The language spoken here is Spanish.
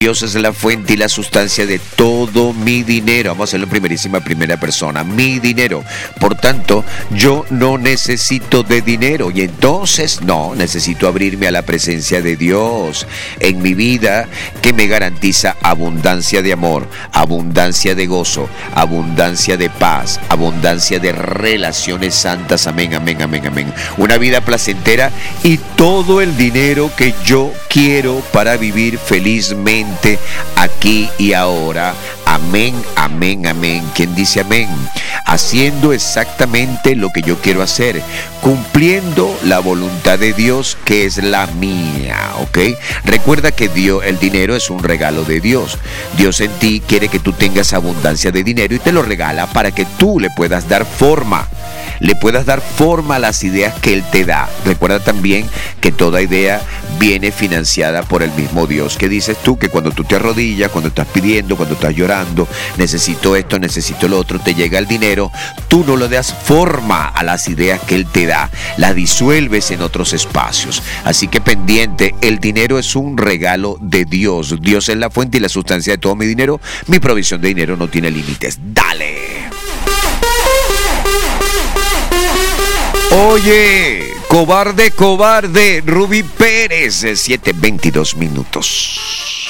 Dios es la fuente y la sustancia de todo mi dinero. Vamos a hacerlo en primera persona. Mi dinero. Por tanto, yo no necesito de dinero. Y entonces, no, necesito abrirme a la presencia de Dios en mi vida, que me garantiza abundancia de amor, abundancia de gozo, abundancia de paz, abundancia de relaciones santas. Amén, amén, amén, amén. Una vida placentera y todo el dinero que yo quiero para vivir felizmente aquí y ahora. Amén, amén, amén. ¿Quién dice amén? Haciendo exactamente lo que yo quiero hacer, cumpliendo la voluntad de Dios, que es la mía, ¿ok? Recuerda que Dios, el dinero es un regalo de Dios. Dios en ti quiere que tú tengas abundancia de dinero y te lo regala para que tú le puedas dar forma. Le puedas dar forma a las ideas que Él te da. Recuerda también que toda idea viene financiada por el mismo Dios. ¿Qué dices tú? Que cuando tú te arrodillas, cuando estás pidiendo, cuando estás llorando, necesito esto, necesito lo otro, te llega el dinero, tú no le das forma a las ideas que Él te da, las disuelves en otros espacios. Así que pendiente, el dinero es un regalo de Dios. Dios es la fuente y la sustancia de todo mi dinero. Mi provisión de dinero no tiene límites. ¡Dale! Oye, cobarde, cobarde, Rubí Pérez, 7:22 minutos.